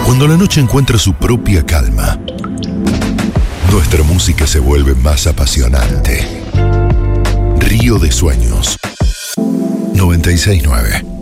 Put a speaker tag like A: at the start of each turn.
A: Cuando la noche encuentra su propia calma, nuestra música se vuelve más apasionante. Río de Sueños 96.9